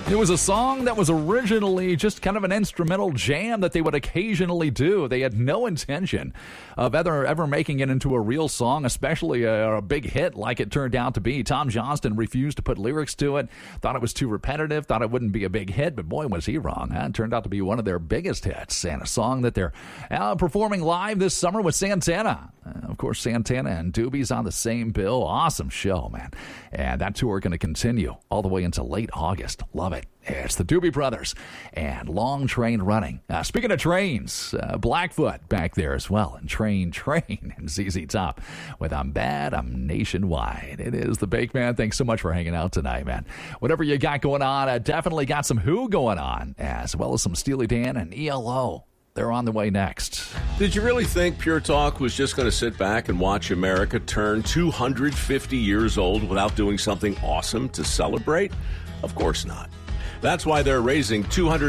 It was a song that was originally just kind of an instrumental jam that they would occasionally do. They had no intention of ever making it into a real song, especially a big hit like it turned out to be. Tom Johnston refused to put lyrics to it, thought it was too repetitive, thought it wouldn't be a big hit, but boy, was he wrong. It turned out to be one of their biggest hits, and a song that they're performing live this summer with Santana. Of course, Santana and Doobie's on the same bill. Awesome show, man. And that tour going to continue all the way into late August. Love it. It's the Doobie Brothers and Long Train Running. Speaking of trains, Blackfoot back there as well. And Train and ZZ Top with I'm Bad, I'm Nationwide. It is the Bake Man. Thanks so much for hanging out tonight, man. Whatever you got going on, definitely got some Who going on, as well as some Steely Dan and ELO. They're on the way next. Did you really think Pure Talk was just going to sit back and watch America turn 250 years old without doing something awesome to celebrate? Of course not. That's why they're raising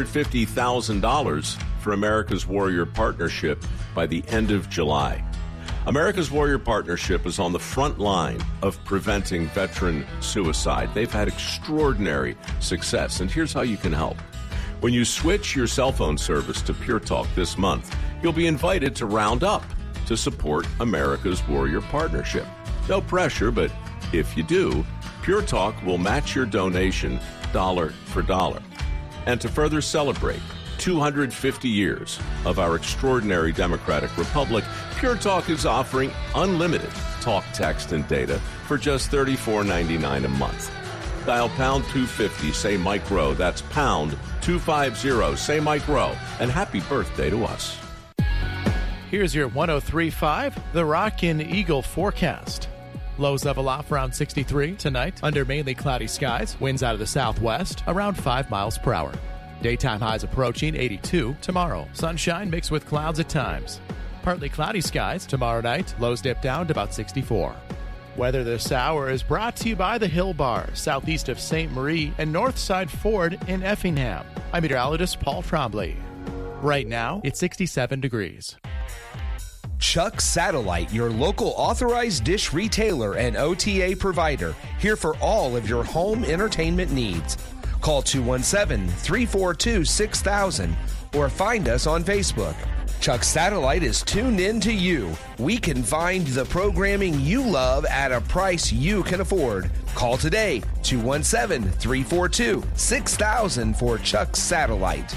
$250,000 for America's Warrior Partnership by the end of July. America's Warrior Partnership is on the front line of preventing veteran suicide. They've had extraordinary success, and here's how you can help. When you switch your cell phone service to Pure Talk this month, you'll be invited to round up to support America's Warrior Partnership. No pressure, but if you do, Pure Talk will match your donation dollar for dollar. And to further celebrate 250 years of our extraordinary democratic republic, Pure Talk is offering unlimited talk, text, and data for just $34.99 a month. Dial pound 250, say Mike Rowe. That's pound 250, say Mike Rowe. And happy birthday to us. Here's your 103.5 The Rockin' Eagle forecast. Lows level off around 63 tonight under mainly cloudy skies. Winds out of the southwest around 5 miles per hour. Daytime highs approaching 82 tomorrow. Sunshine mixed with clouds at times. Partly cloudy skies tomorrow night. Lows dip down to about 64. Weather this hour is brought to you by the Hill Bar, southeast of St. Marie and Northside Ford in Effingham. I'm meteorologist Paul Trombley. Right now, it's 67 degrees. Chuck Satellite, your local authorized dish retailer and OTA provider, here for all of your home entertainment needs. Call 217-342-6000 or find us on Facebook. Chuck Satellite is tuned in to you. We can find the programming you love at a price you can afford. Call today, 217-342-6000 for Chuck Satellite.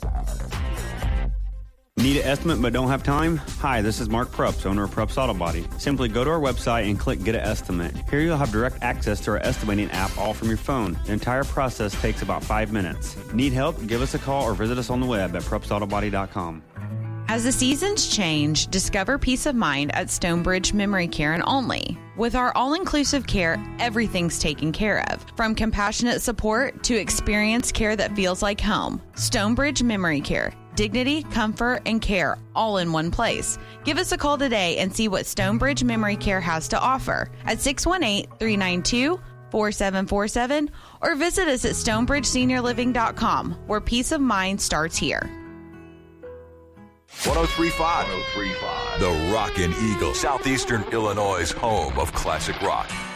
Need an estimate but don't have time? Hi, this is Mark Prups, owner of Prups Auto Body. Simply go to our website and click Get an Estimate. Here you'll have direct access to our estimating app all from your phone. The entire process takes about 5 minutes. Need help? Give us a call or visit us on the web at PrupsAutoBody.com. As the seasons change, discover peace of mind at Stonebridge Memory Care and Only. With our all-inclusive care, everything's taken care of. From compassionate support to experienced care that feels like home. Stonebridge Memory Care. Dignity, comfort, and care all in one place. Give us a call today and see what Stonebridge Memory Care has to offer at 618-392-4747 or visit us at stonebridgeseniorliving.com, where peace of mind starts here. 103.5 The Rockin' Eagle, Southeastern Illinois' home of classic rock.